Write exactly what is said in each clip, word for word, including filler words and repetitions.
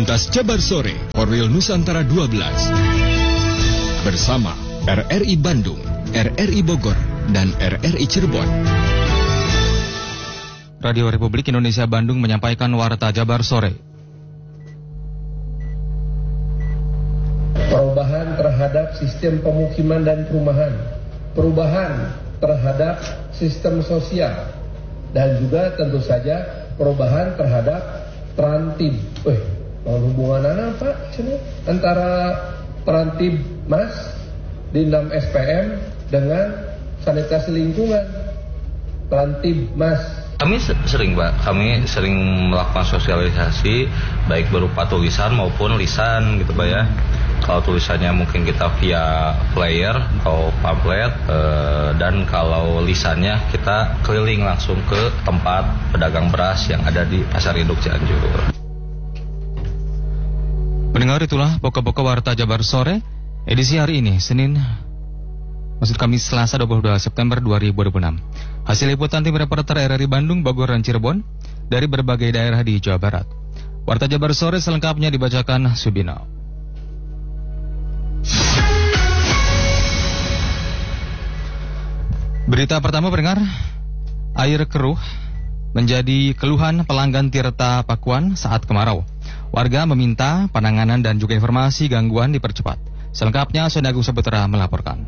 Pentas Jabar Sore Korwil Nusantara dua belas bersama R R I Bandung, R R I Bogor, dan R R I Cirebon. Radio Republik Indonesia Bandung menyampaikan Warta Jabar Sore. Perubahan terhadap sistem pemukiman dan perumahan, perubahan terhadap sistem sosial, dan juga tentu saja perubahan terhadap Trantib. Eh, hubungan apa sini antara Trantib Mas Dinam S P M dengan sanitasi lingkungan Trantib Mas? Kami sering, Pak, kami sering melakukan sosialisasi baik berupa tulisan maupun lisan gitu, Pak ya. Kalau tulisannya mungkin kita via flyer atau pamflet, eh, dan kalau lisannya kita keliling langsung ke tempat pedagang beras yang ada di Pasar Induk Cianjur. Pendengar, itulah pokok-pokok Warta Jabar Sore edisi hari ini, Senin, maksud kami Selasa dua puluh dua September dua ribu dua puluh enam. Hasil liputan tim reporter R R I Bandung, Bogor, dan Cirebon dari berbagai daerah di Jawa Barat. Warta Jabar Sore selengkapnya dibacakan Subino. Berita pertama, pendengar, air keruh menjadi keluhan pelanggan Tirta Pakuan saat kemarau. Warga meminta penanganan dan juga informasi gangguan dipercepat. Selengkapnya Sony Agung Saputra melaporkan.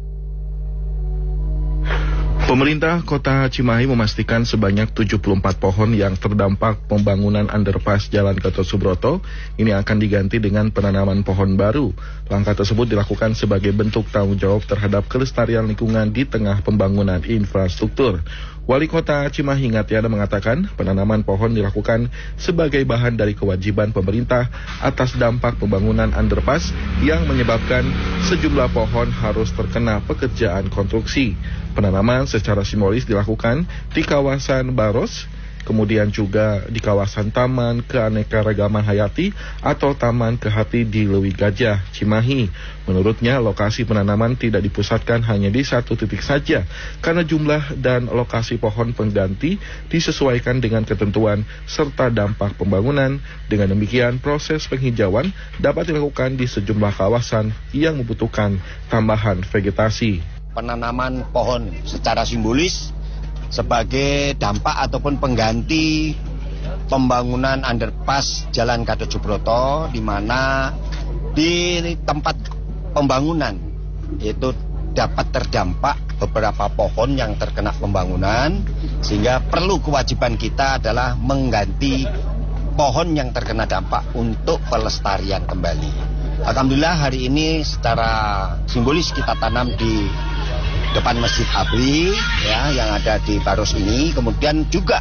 Pemerintah Kota Cimahi memastikan sebanyak tujuh puluh empat pohon yang terdampak pembangunan underpass Jalan Gatot Subroto ini akan diganti dengan penanaman pohon baru. Langkah tersebut dilakukan sebagai bentuk tanggung jawab terhadap kelestarian lingkungan di tengah pembangunan infrastruktur. Wali Kota Cimahi Ngatiana mengatakan penanaman pohon dilakukan sebagai bahan dari kewajiban pemerintah atas dampak pembangunan underpass yang menyebabkan sejumlah pohon harus terkena pekerjaan konstruksi. Penanaman secara simbolis dilakukan di kawasan Baros, kemudian juga di kawasan Taman Keanekaragaman Hayati atau Taman Kehati di Lewi Gajah, Cimahi. Menurutnya, lokasi penanaman tidak dipusatkan hanya di satu titik saja, karena jumlah dan lokasi pohon pengganti disesuaikan dengan ketentuan serta dampak pembangunan. Dengan demikian, proses penghijauan dapat dilakukan di sejumlah kawasan yang membutuhkan tambahan vegetasi. Penanaman pohon secara simbolis sebagai dampak ataupun pengganti pembangunan underpass Jalan Gatot Subroto, di mana di tempat pembangunan itu dapat terdampak beberapa pohon yang terkena pembangunan, sehingga perlu kewajiban kita adalah mengganti pohon yang terkena dampak untuk pelestarian kembali. Alhamdulillah hari ini secara simbolis kita tanam di depan Masjid Abri ya, yang ada di Baros ini, kemudian juga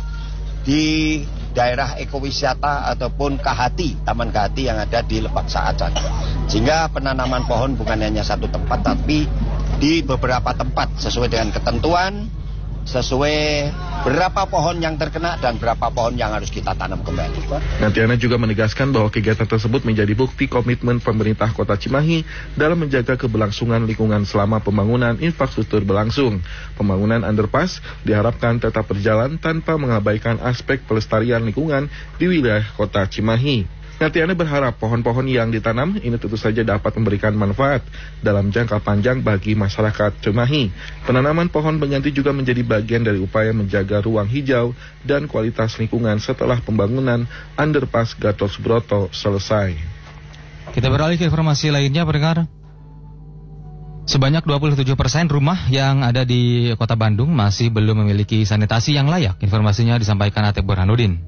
di daerah ekowisata ataupun Kahati, Taman Kahati yang ada di Lebak Saacan. Sehingga penanaman pohon bukan hanya satu tempat, tapi di beberapa tempat sesuai dengan ketentuan, sesuai berapa pohon yang terkena dan berapa pohon yang harus kita tanam kembali. Ngatiana juga menegaskan bahwa kegiatan tersebut menjadi bukti komitmen pemerintah Kota Cimahi dalam menjaga keberlangsungan lingkungan selama pembangunan infrastruktur berlangsung. Pembangunan underpass diharapkan tetap berjalan tanpa mengabaikan aspek pelestarian lingkungan di wilayah Kota Cimahi. Ngatiana berharap pohon-pohon yang ditanam ini tentu saja dapat memberikan manfaat dalam jangka panjang bagi masyarakat Cimahi. Penanaman pohon pengganti juga menjadi bagian dari upaya menjaga ruang hijau dan kualitas lingkungan setelah pembangunan underpass Gatot Subroto selesai. Kita beralih ke informasi lainnya, pendengar. Sebanyak dua puluh tujuh persen rumah yang ada di Kota Bandung masih belum memiliki sanitasi yang layak. Informasinya disampaikan Atep Burhanuddin.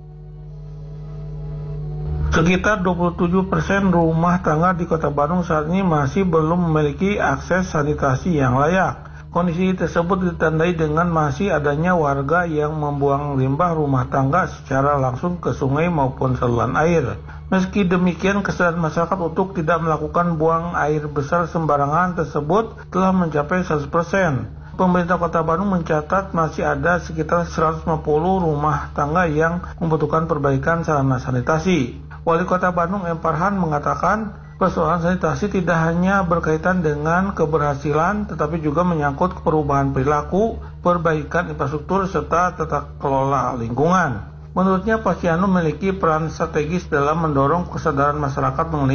Sekitar dua puluh tujuh persen rumah tangga di Kota Bandung saat ini masih belum memiliki akses sanitasi yang layak. Kondisi tersebut ditandai dengan masih adanya warga yang membuang limbah rumah tangga secara langsung ke sungai maupun saluran air. Meski demikian, kesadaran masyarakat untuk tidak melakukan buang air besar sembarangan tersebut telah mencapai seratus persen. Pemerintah Kota Bandung mencatat masih ada sekitar seratus lima puluh rumah tangga yang membutuhkan perbaikan sarana sanitasi. Wali Kota Bandung M. Farhan mengatakan persoalan sanitasi tidak hanya berkaitan dengan keberhasilan, tetapi juga menyangkut perubahan perilaku, perbaikan infrastruktur, serta tata kelola lingkungan. Menurutnya, Posyandu memiliki peran strategis dalam mendorong kesadaran masyarakat mengenai